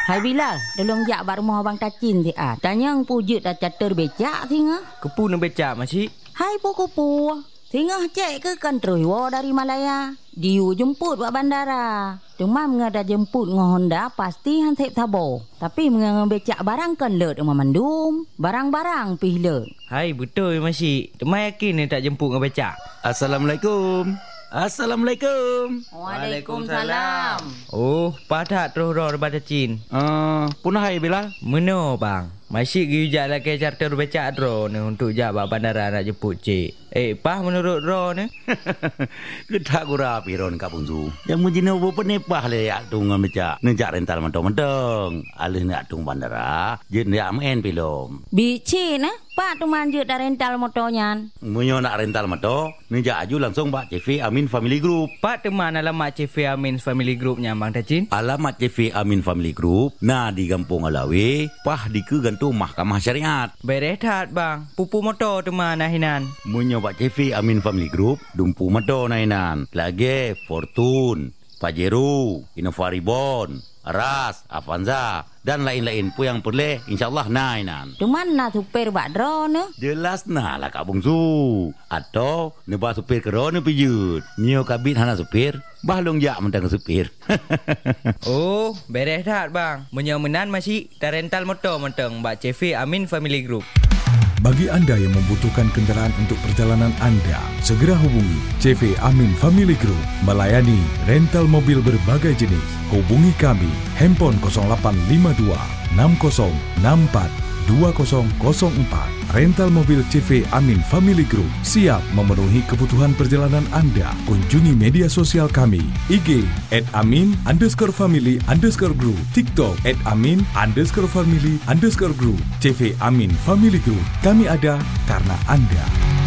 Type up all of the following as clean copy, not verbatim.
Hai Bilal, tolong jak bak rumah abang Tacin ti ah. Tanya ang pujut dah catur becak tinga. Kepu nak becak makcik. Hai puku-pu. Tinga cek ke kan terus dari Malaya. Diu jemput buat bandara. Cuma mengada jemput ngah Honda pasti han tep tabo. Tapi mengada becak barang kan lut rumah mandum. Barang-barang pih lut. Hai betul makcik. Temai yakin ni tak jemput ngah becak. Assalamualaikum. Waalaikumsalam. Oh, padat terus roh daripada Cin. Punah hai Bilal. Meno bang. Masih gijak lah ke charter becak ro ni untuk jawab bandara nak jemput cik. Pah menurut ro ni. Kedak gura piron kapung tu. Yang mujina bo penepah le yak tungan becak. Nejak rental mentong-mentong. Alih nak tung bandara, je nak main pilom. Bici nah, pak tu manjut dah rental motornya. Munyo nak rental motor, nejak aju langsung Pak CV Amin Family Group. Pak teman alamat CV Amin Family Group nya bang Tacin. Alamat CV Amin Family Group nah di Kampung Alawi, pah di ke gantung Mahkamah Syariat. Berehat bang. Pupu motor teman nahinan. Munyo Pak CV Amin Family Group, dumpu motor nahinan. Lagi Fortune, Pajero, Innova Reborn, Ras, Avanza dan lain-lain pun yang boleh insyaAllah nainan. Cuman nak supir bak drone ne? Jelas nah lah Kak Bungsu. Atau nebah supir ke drone pijut. Nyo kabit hana supir, bahlong jak mentang supir. Oh, beres dah bang. Menyomenan masih dah rental motor mentang Mbak CV Amin Family Group. Bagi anda yang membutuhkan kenderaan untuk perjalanan anda, segera hubungi CV Amin Family Group melayani rental mobil berbagai jenis. Hubungi kami, handphone 0852 6064 2004. Rental mobil CV Amin Family Group siap memenuhi kebutuhan perjalanan anda. Kunjungi media sosial kami, IG @amin_family_group, TikTok @amin_family_group. CV Amin Family Group, kami ada karena anda.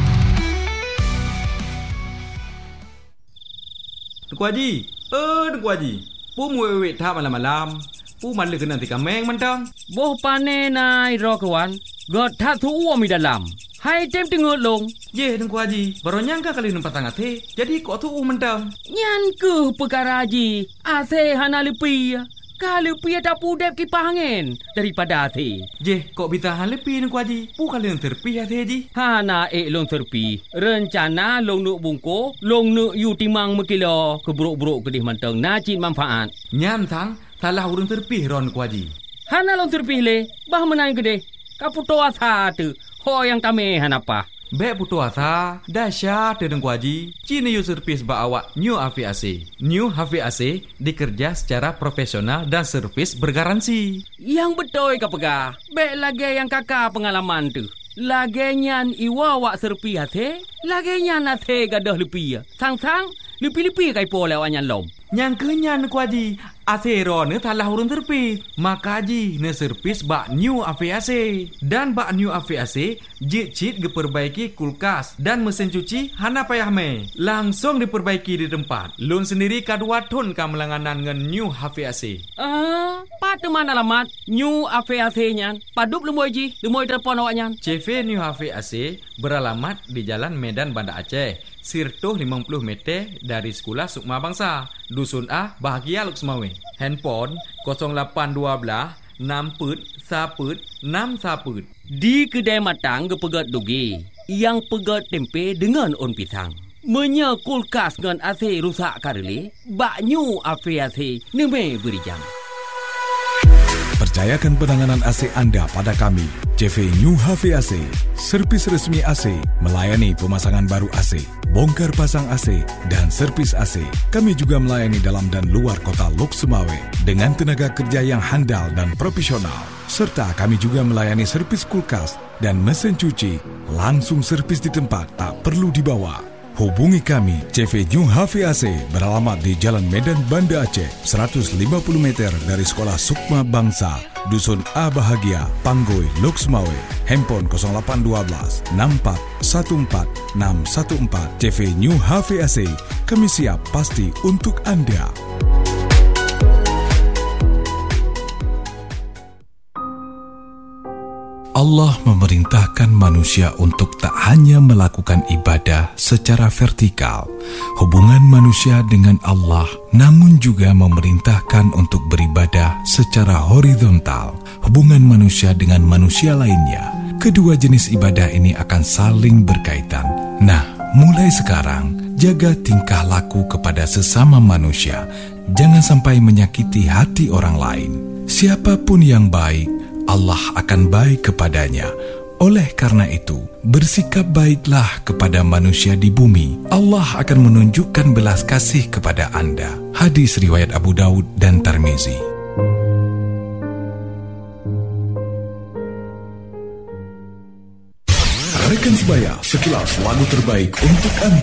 Tuan Haji, Tuan Haji, pu muat thap malam-malam. Pu malu kena tika meng mentang. Boh pane nai ro kawan. God tak tu uam di dalam. Hai tem tengok long. Ye, Tuan Haji, baru nyangka kali nampak tangan teh. Jadi kok tu mentang. Nyan ke perkara haji. Ase hana lepi. Kalau pi tak pudep kipas angin daripada ase. Je, kok bisa hal lebih Tuan Haji? Pu kali yang terpih hati Haji. Hana long terpi. Rencana long nuk bungko, long nuk yu timang mekilo keburuk-buruk kedih mentang najin manfaat. Nyan tang, salah urang terpih Tuan Haji. Hana long terpih le, bah menang kedih. Kaputo asa tu, ho yang kami hanapa. Bek putu asa, dahsyat Tuan Haji. Cina yu servis ba awak New HVAC. New HVAC dikerja secara profesional dan servis bergaransi. Yang betul ka pegah. Bek lagi yang kakak pengalaman tu. Lagi nyan iwa wak serpi hati. Lagi nyan hati gadah lepi. Sang-sang, lepi-lepi kai po lewat nyan lom. Yang kenyan Tuan Haji, asero ne talah urun terpis. Maka Haji ne servis bak New HVAC. Dan bak New HVAC, jit-jit diperbaiki kulkas dan mesin cuci hana payah me. Langsung diperbaiki di tempat. Lun sendiri kadua ton kamelanganan dengan New HVAC. Pada mana alamat New HVAC nyan? Padup lemoi Haji, lemoi telepon awak nyan. CV New HVAC beralamat di Jalan Medan Banda Aceh. Sirtuh 50 meter dari Sekolah Sukma Bangsa. Dusun A, Bahagia Luksmawe. Handphone 0812 6 Di kedai matang ke pegat dugi. Yang pegat tempe dengan on pisang. Menya kulkas dengan AC rusak karele. Bak New HVAC neme beri jam. Percayakan penanganan AC anda pada kami, CV New HVAC, servis resmi AC, melayani pemasangan baru AC, bongkar pasang AC, dan servis AC. Kami juga melayani dalam dan luar kota Lok Sumawe dengan tenaga kerja yang handal dan profesional. Serta kami juga melayani servis kulkas dan mesin cuci, langsung servis di tempat, tak perlu dibawa. Hubungi kami, CV New HVAC beralamat di Jalan Medan Banda Aceh, 150 meter dari Sekolah Sukma Bangsa, Dusun A Bahagia, Panggoi, Lok Sumawe. Handphone 0812 6414 614. CV New HVAC, kami siap pasti untuk anda. Allah memerintahkan manusia untuk tak hanya melakukan ibadah secara vertikal, hubungan manusia dengan Allah, namun juga memerintahkan untuk beribadah secara horizontal, hubungan manusia dengan manusia lainnya. Kedua jenis ibadah ini akan saling berkaitan. Nah, mulai sekarang, jaga tingkah laku kepada sesama manusia. Jangan sampai menyakiti hati orang lain. Siapapun yang baik, Allah akan baik kepadanya. Oleh karena itu, bersikap baiklah kepada manusia di bumi. Allah akan menunjukkan belas kasih kepada Anda. Hadis riwayat Abu Daud dan Tirmizi. Rekan sebaya, sekilas lagu terbaik untuk Anda.